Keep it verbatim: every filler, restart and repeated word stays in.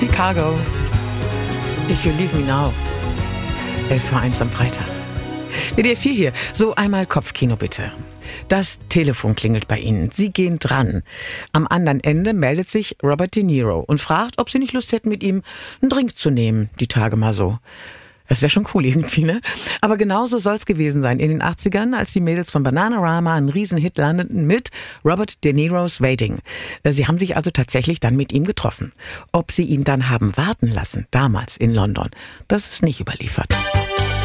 Chicago. If you leave me now. elf Uhr eins am Freitag. W D R vier hier. So einmal Kopfkino bitte. Das Telefon klingelt bei Ihnen. Sie gehen dran. Am anderen Ende meldet sich Robert De Niro und fragt, ob Sie nicht Lust hätten, mit ihm einen Drink zu nehmen, die Tage mal so. Das wäre schon cool irgendwie, ne? Aber genauso soll es gewesen sein in den achtzigern, als die Mädels von Bananarama einen Riesenhit landeten mit Robert De Niro's Waiting. Sie haben sich also tatsächlich dann mit ihm getroffen. Ob sie ihn dann haben warten lassen, damals in London, das ist nicht überliefert.